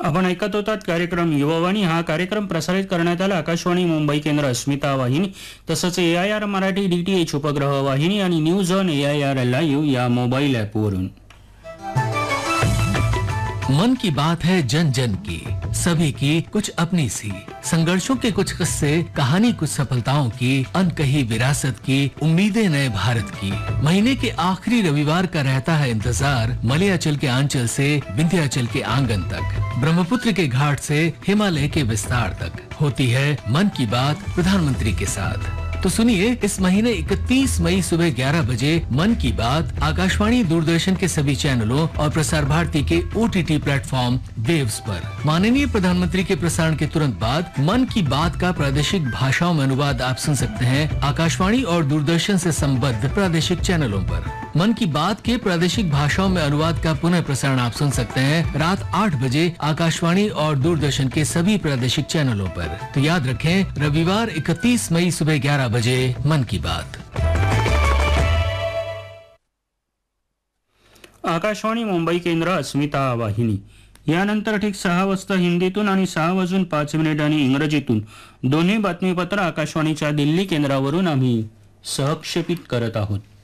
आपण ऐकत होतात कार्यक्रम युवावाणी. हा कार्यक्रम प्रसारित करण्यात आला आकाशवाणी मुंबई केंद्र अस्मिता वाहिनी तसंच AIR मराठी DTH उपग्रह वाहिनी आणि न्यूज ऑन AIR लाईव्ह या मोबाईल ॲपवरून. मन की बात है जन जन की, सभी की कुछ अपनी सी, संघर्षों के कुछ किस्से, कहानी कुछ सफलताओं की, अनकही विरासत की, उम्मीदें नए भारत की. महीने के आखिरी रविवार का रहता है इंतजार, मलयाचल के आंचल से विंध्याचल के आंगन तक, ब्रह्मपुत्र के घाट से हिमालय के विस्तार तक होती है मन की बात प्रधानमंत्री के साथ. तो सुनिए, इस महीने 31 मई सुबह 11 बजे मन की बात आकाशवाणी दूरदर्शन के सभी चैनलों और प्रसार भारती के OTT प्लेटफॉर्म वेव्स पर. माननीय प्रधानमंत्री के प्रसारण के तुरंत बाद मन की बात का प्रादेशिक भाषाओं में अनुवाद आप सुन सकते हैं आकाशवाणी और दूरदर्शन से संबद्ध प्रादेशिक चैनलों पर. मन की बात के प्रादेशिक भाषाओं में अनुवाद का पुनः प्रसारण आप सुन सकते हैं रात 8 बजे आकाशवाणी और दूरदर्शन के सभी प्रादेशिक चैनलों पर. तो याद रखें, रविवार 31 मई सुबह 11 बजे मन की बात. आकाशवाणी मुंबई केंद्र अस्मिता वाहिनी. यानंतर ठीक 6 वाजता हिंदीतून आणि 6:05 इंग्रजीतून दोन्ही बातमीपत्र आकाशवाणीच्या दिल्ली केंद्रावरून आम्ही सहक्षेपित करत आहोत.